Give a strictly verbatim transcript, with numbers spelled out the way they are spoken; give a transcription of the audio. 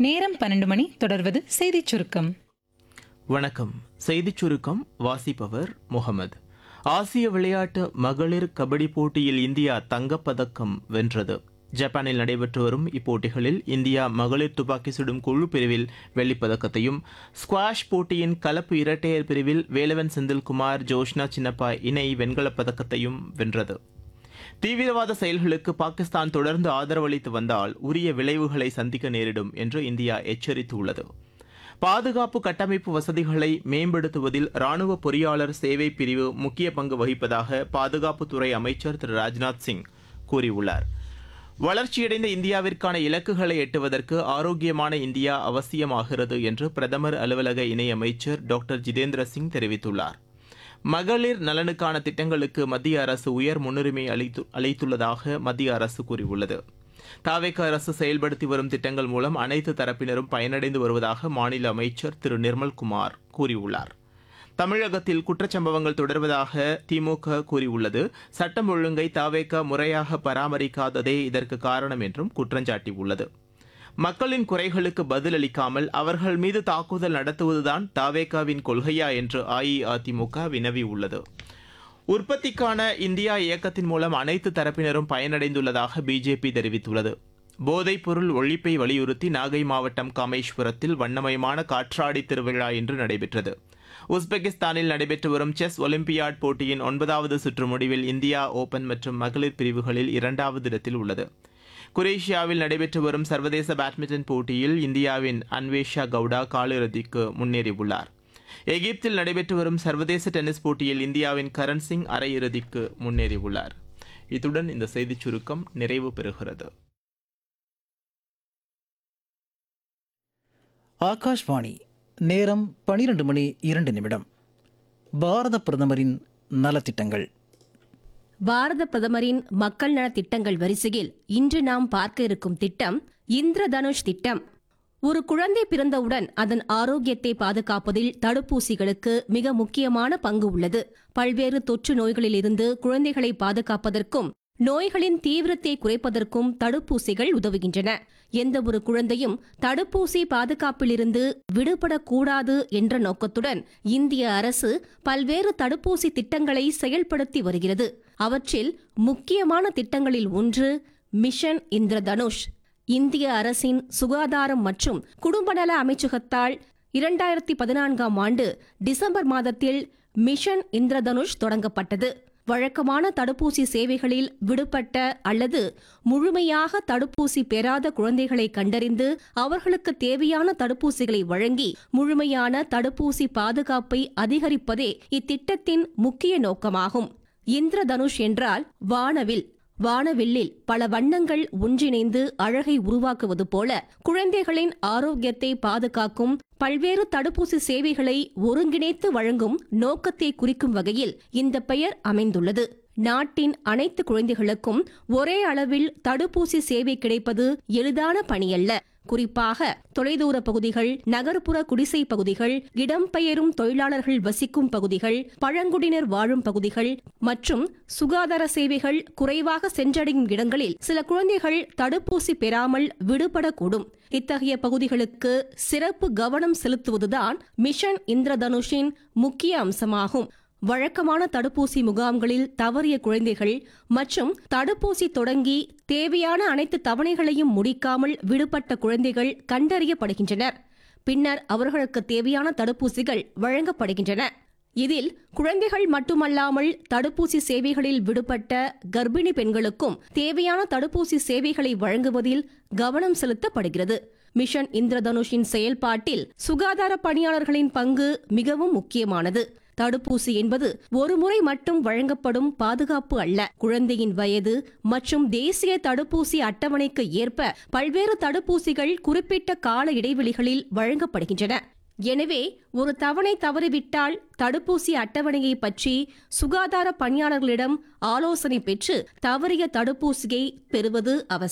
நேரம் பன்னெண்டு மணி. தொடர்வது செய்திச் சுருக்கம். வணக்கம். செய்திச் சுருக்கம் வாசிப்பவர் முகமது. ஆசிய விளையாட்டு மகளிர் கபடி போட்டியில் இந்தியா தங்கப்பதக்கம் வென்றது. ஜப்பானில் நடைபெற்று வரும் இப்போட்டிகளில் இந்தியா மகளிர் துப்பாக்கி சுடும் குழு பிரிவில் வெள்ளிப்பதக்கத்தையும், ஸ்குவாஷ் போட்டியின் கலப்பு இரட்டையர் பிரிவில் வேலவன் செந்தில்குமார் ஜோஷ்னா சின்னப்பா இணை வெண்கலப் பதக்கத்தையும் வென்றது. தீவிரவாத செயல்களுக்கு பாகிஸ்தான் தொடர்ந்து ஆதரவளித்து வந்தால் உரிய விளைவுகளை சந்திக்க நேரிடும் என்று இந்தியா எச்சரித்துள்ளது. பாதுகாப்பு கட்டமைப்பு வசதிகளை மேம்படுத்துவதில் ராணுவ பொறியாளர் சேவை பிரிவு முக்கிய பங்கு வகிப்பதாக பாதுகாப்புத்துறை அமைச்சர் திரு ராஜ்நாத் சிங் கூறியுள்ளார். வளர்ச்சியடைந்த இந்தியாவிற்கான இலக்குகளை எட்டுவதற்கு ஆரோக்கியமான இந்தியா அவசியமாகிறது என்று பிரதமர் அலுவலக இணையமைச்சர் டாக்டர் ஜிதேந்திர சிங் தெரிவித்துள்ளார். மகளிர் நலனுக்கான திட்டங்களுக்கு மத்திய அரசு உயர் முன்னுரிமை அளித்து அளித்துள்ளதாக மத்திய அரசு கூறியுள்ளது. தாவேக அரசு செயல்படுத்தி வரும் திட்டங்கள் மூலம் அனைத்து தரப்பினரும் பயனடைந்து வருவதாக மாநில அமைச்சர் திரு நிர்மல்குமார் கூறியுள்ளார். தமிழகத்தில் குற்றச்சம்பவங்கள் தொடர்வதாக திமுக கூறியுள்ளது. சட்டம் ஒழுங்கை தாவேக முறையாக பராமரிக்காததே இதற்கு காரணம் என்றும் குற்றஞ்சாட்டியுள்ளது. மக்களின் குறைகளுக்கு பதிலளிக்காமல் அவர்கள் மீது தாக்குதல் நடத்துவதுதான் தாவேகாவின் கொள்கையா என்று அஇஅதிமுக வினவியுள்ளது. உற்பத்திக்கான இந்தியா இயக்கத்தின் மூலம் அனைத்து தரப்பினரும் பயனடைந்துள்ளதாக பிஜேபி தெரிவித்துள்ளது. போதைப் பொருள் ஒழிப்பை வலியுறுத்தி நாகை மாவட்டம் காமேஸ்வரத்தில் வண்ணமயமான காற்றாடி திருவிழா இன்று நடைபெற்றது. உஸ்பெகிஸ்தானில் நடைபெற்று வரும் செஸ் ஒலிம்பியாட் போட்டியின் ஒன்பதாவது சுற்று முடிவில் இந்தியா ஓபன் மற்றும் மகளிர் பிரிவுகளில் இரண்டாவது இடத்தில் உள்ளது. குரேஷியாவில் நடைபெற்று வரும் சர்வதேச பேட்மிண்டன் போட்டியில் இந்தியாவின் அன்வேஷா கவுடா காலிறுதிக்கு முன்னேறியுள்ளார். எகிப்தில் நடைபெற்று வரும் சர்வதேச டென்னிஸ் போட்டியில் இந்தியாவின் கரண் சிங் அரையிறுதிக்கு முன்னேறியுள்ளார். இத்துடன் இந்த செய்திச் சுருக்கம் நிறைவு பெறுகிறது. ஆகாஷ்வாணி. நேரம் பனிரெண்டு மணி இரண்டு நிமிடம். பாரத பிரதமரின் நலத்திட்டங்கள். பாரத பிரதமரின் மக்கள் நல திட்டங்கள் வரிசையில் இன்று நாம் பார்க்க இருக்கும் திட்டம் இந்திரதனுஷ் திட்டம். ஒரு குழந்தை பிறந்தவுடன் அதன் ஆரோக்கியத்தை பாதுகாப்பதில் தடுப்பூசிகளுக்கு மிக முக்கியமான பங்கு உள்ளது. பல்வேறு தொற்று நோய்களிலிருந்து குழந்தைகளை பாதுகாப்பதற்கும் நோய்களின் தீவிரத்தை குறைப்பதற்கும் தடுப்பூசிகள் உதவுகின்றன. எந்த ஒரு குழந்தையும் தடுப்பூசி பாதுகாப்பிலிருந்து விடுபடக்கூடாது என்ற நோக்கத்துடன் இந்திய அரசு பல்வேறு தடுப்பூசி திட்டங்களை செயல்படுத்தி வருகிறது. அவற்றில் முக்கியமான திட்டங்களில் ஒன்று மிஷன் இந்திரதனுஷ். இந்திய அரசின் சுகாதாரம் மற்றும் குடும்பநல அமைச்சகத்தால் இரண்டாயிரத்தி பதினான்காம் ஆண்டு டிசம்பர் மாதத்தில் மிஷன் இந்திரதனுஷ் தொடங்கப்பட்டது. வழக்கமான தடுப்பூசி சேவைகளில் விடுபட்ட அல்லது முழுமையாக தடுப்பூசி பெறாத குழந்தைகளை கண்டறிந்து அவர்களுக்கு தேவையான தடுப்பூசிகளை வழங்கி முழுமையான தடுப்பூசி பாதுகாப்பை அதிகரிப்பதே இத்திட்டத்தின் முக்கிய நோக்கமாகும். இந்திரதனுஷ் என்றால் வானவில். வானவில்லில் பல வண்ணங்கள் ஒன்றிணைந்து அழகை உருவாக்குவது போல குழந்தைகளின் ஆரோக்கியத்தை பாதுகாக்கும் பல்வேறு தடுப்பூசி சேவைகளை ஒருங்கிணைத்து வழங்கும் நோக்கத்தை குறிக்கும் வகையில் இந்த பெயர் அமைந்துள்ளது. நாட்டின் அனைத்து குழந்தைகளுக்கும் ஒரே அளவில் தடுப்பூசி சேவை கிடைப்பது எளிதான பணியல்ல. குறிப்பாக தொலைதூர பகுதிகள், நகர்ப்புற குடிசை பகுதிகள், இடம்பெயரும் தொழிலாளர்கள் வசிக்கும் பகுதிகள், பழங்குடியினர் வாழும் பகுதிகள் மற்றும் சுகாதார சேவைகள் குறைவாக சென்றடையும் இடங்களில் சில குழந்தைகள் தடுப்பூசி பெறாமல் விடுபடக்கூடும். இத்தகைய பகுதிகளுக்கு சிறப்பு கவனம் செலுத்துவதுதான் மிஷன் இந்திரதனுஷின் முக்கிய அம்சமாகும். வழக்கமான தடுப்பூசி முகாம்களில் தவறிய குழந்தைகள் மற்றும் தடுப்பூசி தொடங்கி தேவையான அனைத்து தவணைகளையும் முடிக்காமல் விடுபட்ட குழந்தைகள் கண்டறியப்படுகின்றனர். பின்னர் அவர்களுக்கு தேவையான தடுப்பூசிகள் வழங்கப்படுகின்றன. இதில் குழந்தைகள் மட்டுமல்லாமல் தடுப்பூசி சேவைகளில் விடுபட்ட கர்ப்பிணி பெண்களுக்கும் தேவையான தடுப்பூசி சேவைகளை வழங்குவதில் கவனம் செலுத்தப்படுகிறது. மிஷன் இந்திரதனுஷின் செயல்பாட்டில் சுகாதார பணியாளர்களின் பங்கு மிகவும் முக்கியமானது. தடுப்பூசி என்பது ஒரு முறை மட்டும் வழங்கப்படும் பாதுகாப்பு அல்ல. குழந்தையின் வயது மற்றும் தேசிய தடுப்பூசி அட்டவணைக்கு ஏற்ப பல்வேறு தடுப்பூசிகள் குறிப்பிட்ட கால இடைவெளிகளில் வழங்கப்படுகின்றன. எனவே ஒரு தவணை தவறிவிட்டால் தடுப்பூசி அட்டவணையை பற்றி சுகாதார பணியாளர்களிடம் ஆலோசனை பெற்று தவறிய தடுப்பூசியை பெறுவது அவசியம்.